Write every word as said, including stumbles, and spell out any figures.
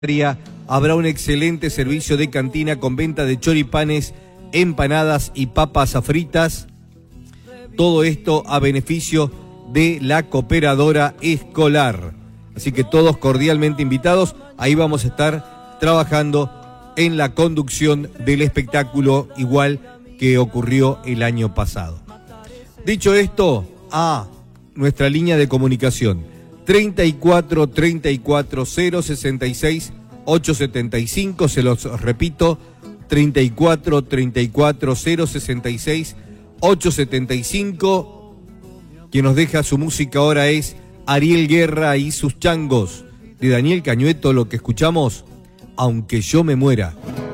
habrá un excelente servicio de cantina con venta de choripanes, empanadas y papas fritas. Todo esto a beneficio de la Cooperadora Escolar. Así que todos cordialmente invitados. Ahí vamos a estar trabajando en la conducción del espectáculo, igual que ocurrió el año pasado. Dicho esto, a nuestra línea de comunicación treinta y cuatro, treinta y cuatro, cero sesenta y seis, ochocientos setenta y cinco, se los repito, treinta y cuatro, treinta y cuatro, cero sesenta y seis, ochocientos setenta y cinco. Quien nos deja su música ahora es Ariel Guerra y sus changos. De Daniel Cañueto, lo que escuchamos, Aunque yo me muera.